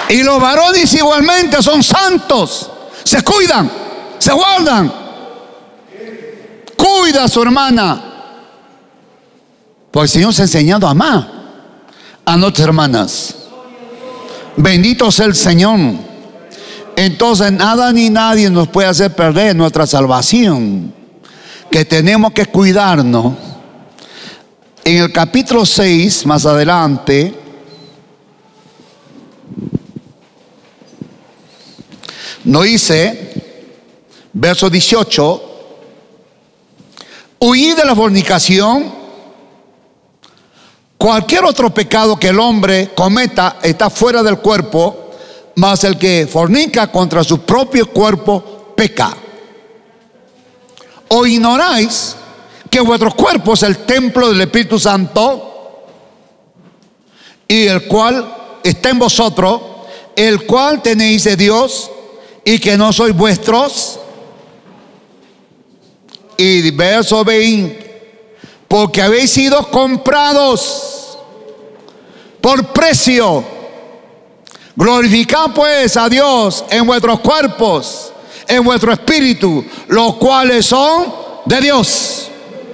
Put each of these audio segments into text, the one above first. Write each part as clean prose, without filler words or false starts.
Y los varones igualmente son santos, se cuidan, se guardan. Cuida a su hermana, porque el Señor nos ha enseñado a amar a nuestras hermanas. Bendito sea el Señor. Entonces nada ni nadie nos puede hacer perder nuestra salvación, que tenemos que cuidarnos. En el capítulo 6, más adelante, nos dice, verso 18: huid de la fornicación. Cualquier otro pecado que el hombre cometa está fuera del cuerpo, mas el que fornica contra su propio cuerpo peca. ¿O ignoráis que vuestro cuerpo es el templo del Espíritu Santo, y el cual está en vosotros, el cual tenéis de Dios, y que no sois vuestros? Y verso 20: porque habéis sido comprados por precio. Glorificad pues a Dios en vuestros cuerpos, en vuestro espíritu, los cuales son de Dios.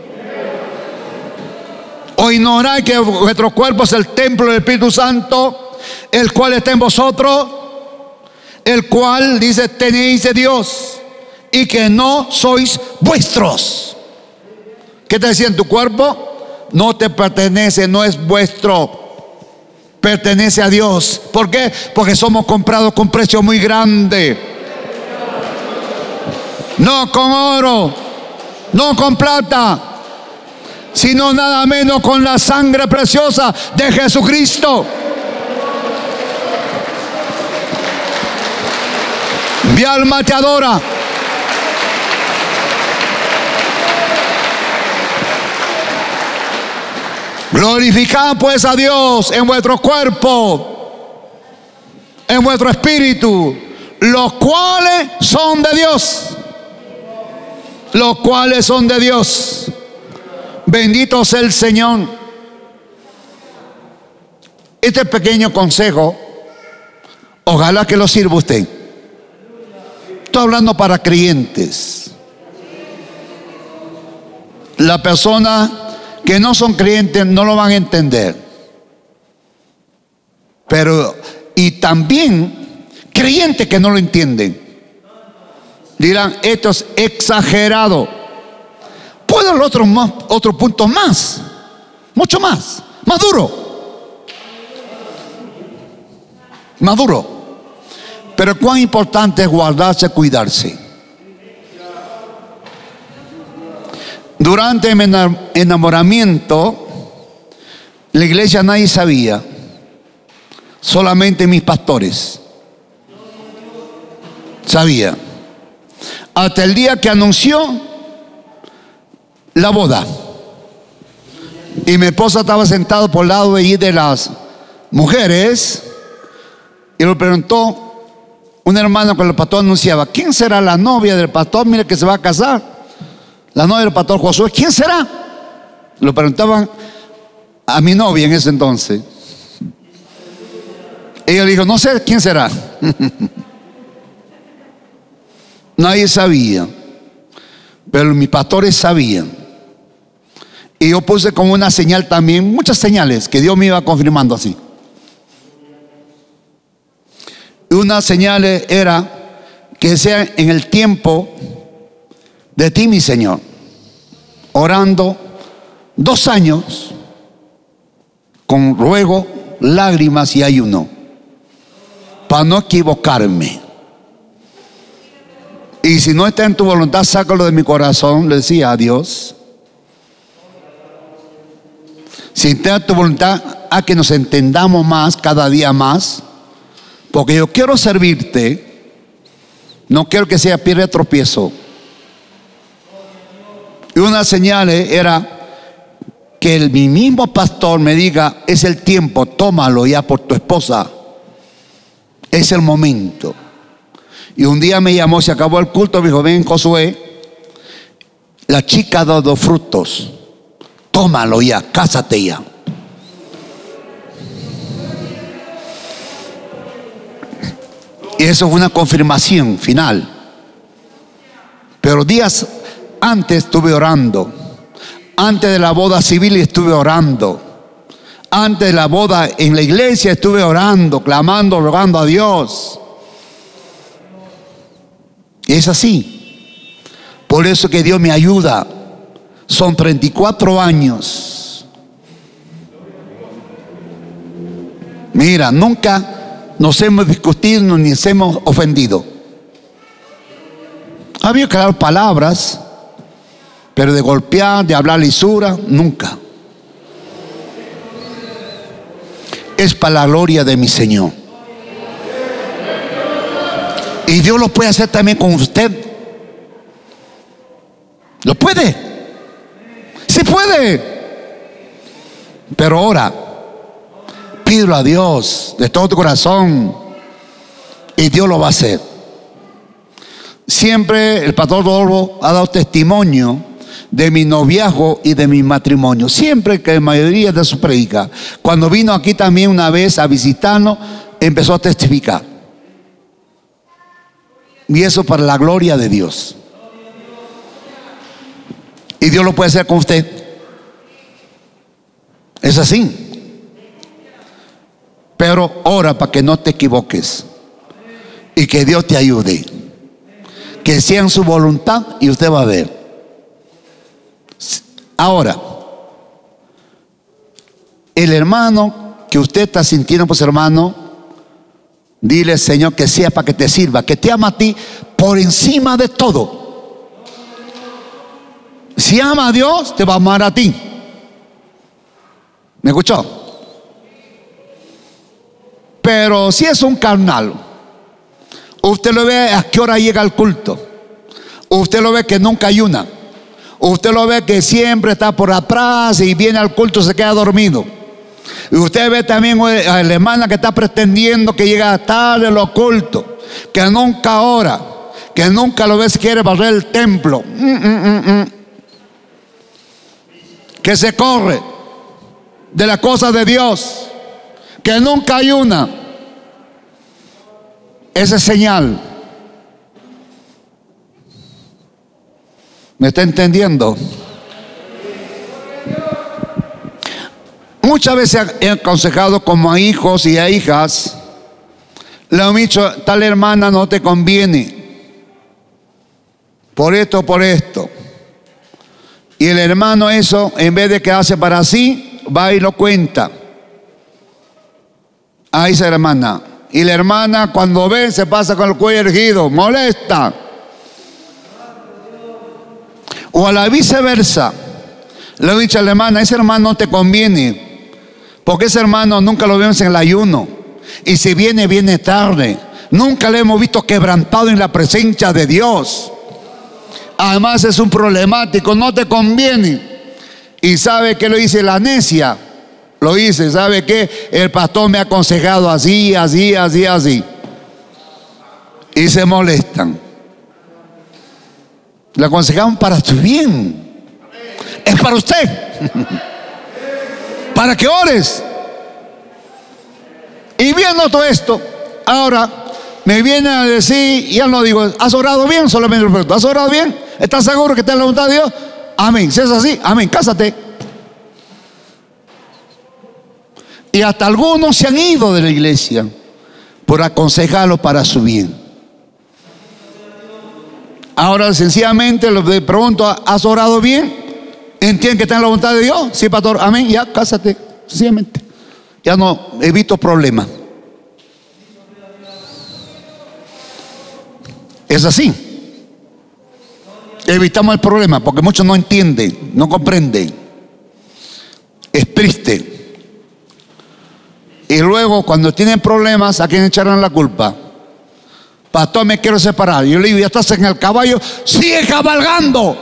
¿O ignoráis que vuestro cuerpo es el templo del Espíritu Santo, el cual está en vosotros, el cual, dice, tenéis de Dios, y que no sois vuestros? ¿Qué te decía en tu cuerpo? No te pertenece, no es vuestro, pertenece a Dios. ¿Por qué? Porque somos comprados con precio muy grande. No con oro, no con plata, sino nada menos con la sangre preciosa de Jesucristo. Mi alma te adora. Glorificad pues a Dios en vuestro cuerpo, en vuestro espíritu, los cuales son de Dios. Los cuales son de Dios. Bendito sea el Señor. Este pequeño consejo, ojalá que lo sirva a usted. Estoy hablando para creyentes. La persona que no son creyentes no lo van a entender. Pero, y también creyentes que no lo entienden, dirán, esto es exagerado. Puedo dar otro punto más, mucho más duro. Más duro. Pero cuán importante es guardarse, cuidarse. Durante mi enamoramiento, la iglesia nadie sabía, solamente mis pastores sabían. Hasta el día que anunció la boda, y mi esposa estaba sentada por el lado de allí de las mujeres, y le preguntó un hermano que el pastor anunciaba: ¿quién será la novia del pastor? Mire que se va a casar. La novia del pastor Josué, ¿quién será? Lo preguntaban a mi novia en ese entonces. Ella le dijo: no sé quién será. Nadie sabía, pero mis pastores sabían. Y yo puse como una señal también, muchas señales que Dios me iba confirmando así. Y una señal era que sea en el tiempo de ti, mi Señor, orando 2 años con ruego, lágrimas y ayuno, para no equivocarme. Y si no está en tu voluntad, sácalo de mi corazón, le decía a Dios. Si está en tu voluntad, a que nos entendamos más, cada día más, porque yo quiero servirte, no quiero que sea piedra de tropiezo. Y una señal era que mi mismo pastor me diga: es el tiempo, tómalo ya por tu esposa, es el momento. Y un día me llamó, se acabó el culto, me dijo: ven, Josué, la chica ha dado frutos, tómalo ya, cásate ya. Y eso fue una confirmación final. Pero días antes estuve orando. Antes de la boda civil estuve orando. Antes de la boda en la iglesia estuve orando, clamando, rogando a Dios. Y es así. Por eso que Dios me ayuda. Son 34 años. Mira, nunca nos hemos discutido ni nos hemos ofendido. Ha habido claro palabras, pero de golpear, de hablar lisura, nunca. Es para la gloria de mi Señor. Y Dios lo puede hacer también con usted. Lo puede. Sí puede. Pero ahora, pídelo a Dios de todo tu corazón y Dios lo va a hacer. Siempre el pastor Rodolfo ha dado testimonio de mi noviazgo y de mi matrimonio. Siempre, que la mayoría de sus predicas. Cuando vino aquí también una vez a visitarnos, empezó a testificar. Y eso para la gloria de Dios. Y Dios lo puede hacer con usted. Es así. Pero ora para que no te equivoques. Y que Dios te ayude. Que sea en su voluntad y usted va a ver. Ahora, el hermano que usted está sintiendo, pues hermano, dile, Señor, que sea para que te sirva, que te ama a ti por encima de todo. Si ama a Dios, te va a amar a ti. ¿Me escuchó? Pero si es un carnal, usted lo ve a qué hora llega al culto, usted lo ve que nunca ayuna, usted lo ve que siempre está por atrás y viene al culto y se queda dormido. Y usted ve también a la hermana que está pretendiendo que llega tarde al culto, que nunca ora, que nunca lo ve si quiere barrer el templo, que se corre de las cosas de Dios, que nunca ayuna. Esa es señal. ¿Me está entendiendo? Muchas veces he aconsejado como a hijos y a hijas. Le han dicho, tal hermana no te conviene, por esto, por esto. Y el hermano eso, en vez de quedarse para sí, va y lo cuenta a esa hermana. Y la hermana cuando ve se pasa con el cuello erguido, molesta. O a la viceversa, le he dicho a la hermana, ese hermano no te conviene, porque ese hermano nunca lo vemos en el ayuno, y si viene, viene tarde. Nunca le hemos visto quebrantado en la presencia de Dios. Además es un problemático, no te conviene. Y sabe que lo dice la necia, lo dice, ¿sabe qué? El pastor me ha aconsejado así, así, así, así. Y se molestan. Le aconsejamos para tu bien. Es para usted. Para que ores. Y viendo todo esto, ahora me viene a decir, ya no digo, ¿has orado bien? Solamente lo pregunto, ¿has orado bien? ¿Estás seguro que está en la voluntad de Dios? Amén. Si es así, amén, cásate. Y hasta algunos se han ido de la iglesia por aconsejarlo para su bien. Ahora sencillamente le pregunto, ¿has orado bien? ¿Entienden que está en la voluntad de Dios? Sí, pastor, amén, ya, cásate, sencillamente. Ya no evito problemas. Es así. Evitamos el problema porque muchos no entienden, no comprenden. Es triste. Y luego cuando tienen problemas, ¿a quién echarán la culpa? Pastor, me quiero separar. Yo le digo, ya estás en el caballo, sigue cabalgando.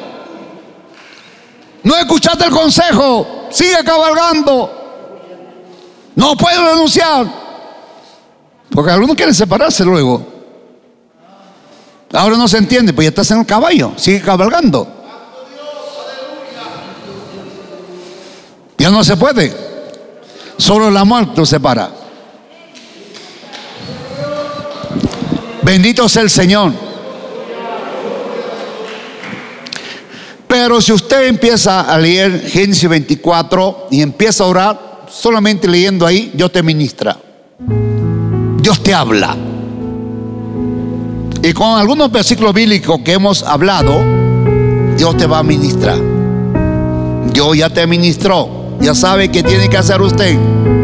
No escuchaste el consejo, sigue cabalgando. No puedes renunciar. Porque algunos quieren separarse luego. Ahora no se entiende, pues ya estás en el caballo, sigue cabalgando. Ya no se puede. Solo la muerte nos separa. Bendito sea el Señor. Pero si usted empieza a leer Génesis 24 y empieza a orar, solamente leyendo ahí, Dios te ministra. Dios te habla. Y con algunos versículos bíblicos que hemos hablado, Dios te va a ministrar. Dios ya te ministró. Ya sabe qué tiene que hacer usted.